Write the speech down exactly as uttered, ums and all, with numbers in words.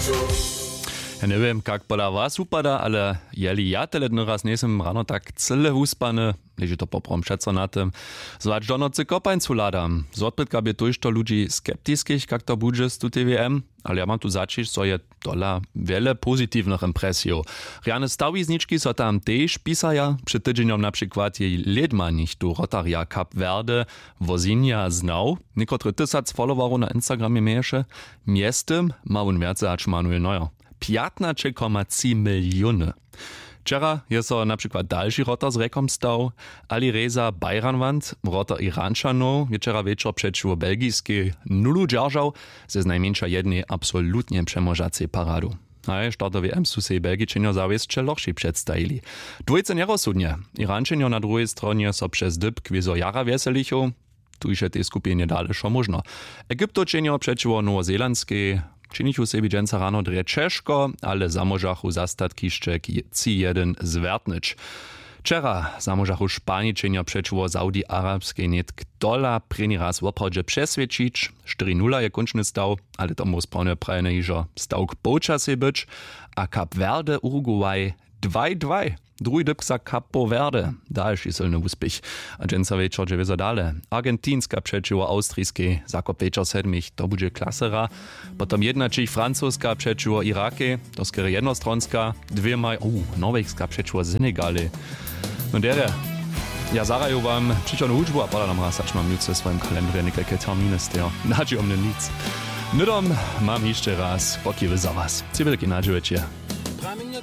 Ja nie wiem, jak poda was upada, ale jeli ja tyle dny raz nesem rano tak cyle uspany, leży to poprom przeco na tym, zwłaszcza do nocy kopańcu ladam. Z odprytka by tuż to ludzi skeptyckich, jak to będzie z tu T V M, ale ja mam tu zacząć, co je dola wiele pozytywnych impresji. Riane stawizniczki so tam też pisaja, przy tydzieniom na przykład jej Ledmanich tu Rotaria Kap Verde wozinja znał, niekotry tysac followerów na Instagramie miesze, miestem ma on więcej aż Manuel Neuer. piętnaście przecinek trzy miliony. Wczoraj jest so na przykład dalszy rotor z rekom stał, Alireza Bajranwand, rotor Iranczanów, wczoraj wieczór przeciwko belgijskiej nulu dzierżał, ze z najmniejsza jednej absolutnie przemożacej paradu. A je startowi M su se Belgičenjo zawieszcze lochši przedstawili. Dwójce nierozsudnie. Irančenjo na drugiej stronie so przez dyb kwizo jara weselichu, tu isze tej skupienie dalej szo można. Egiptočenjo przeciwko nowozelandskiej činiću sebi dženca rano dre Češko, ale zamožachu zastatkišče ci jeden zvertnič. Včera zamožachu Španičenja przeciwko Saudi-Arabskiej netk dola preni raz woprawdźe przesvědčić. cztery nula je končny stav, ale to mu správne prajene ižo stavk počasej byč. A Kap Verde Uruguay dwa dwa. Drugi dyb za Capo Verde. Dalszy silny uspich. A dženca večer dže wiedzą dalej. Argentinska przeciwko austrijskiej zakop večer sedmich. To będzie klasera. Potem jedna čić francuska przeciwko Irakie. To skoro jednostronska. Dwie maj. Uh, norwegska przeciwko Senegale. No dere. Ja zarajú vám přičanú učbu a pada nám raz, až mám ľudce v svojom kalendri nejaké termíny z toho. Nađi o mne nic. Nudom mám ešte raz pokiwy za vás. Civilky nađujete.